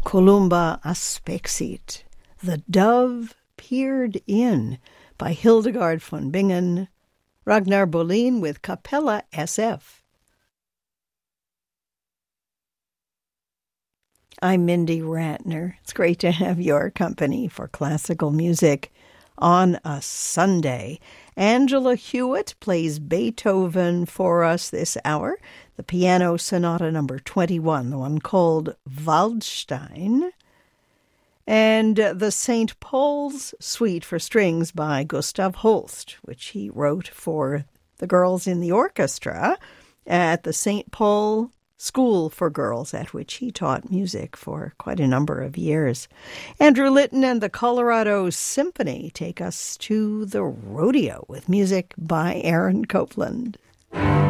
Columba aspexit, The Dove Peered In, by Hildegard von Bingen, Ragnar Bolin with Capella SF. I'm Mindy Ratner. It's great to have your company for classical music on a Sunday. Angela Hewitt plays Beethoven for us this hour, the Piano Sonata number 21, the one called Waldstein, and the St. Paul's Suite for Strings by Gustav Holst, which he wrote for the girls in the orchestra at the St. Paul School for Girls, at which he taught music for quite a number of years. Andrew Litton and the Colorado Symphony take us to the rodeo with music by Aaron Copland.